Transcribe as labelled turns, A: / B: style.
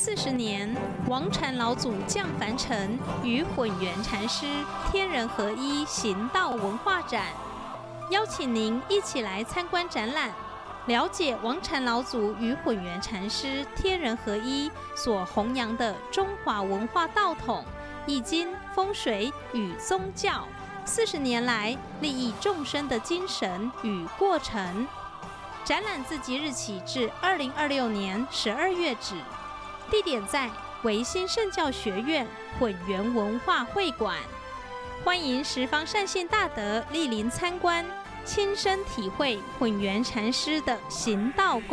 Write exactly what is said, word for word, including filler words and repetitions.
A: 四十年，王禅老祖降凡尘与混元禅师天人合一行道文化展，邀请您一起来参观展览，了解王禅老祖与混元禅师天人合一所弘扬的中华文化道统、易经、风水与宗教四十年来利益众生的精神与过程。展览自即日起至二零二六年十二月止，地点在维新圣教学院混元文化会馆，欢迎十方善信大德莅临参观，亲身体会混元禅师的行道功。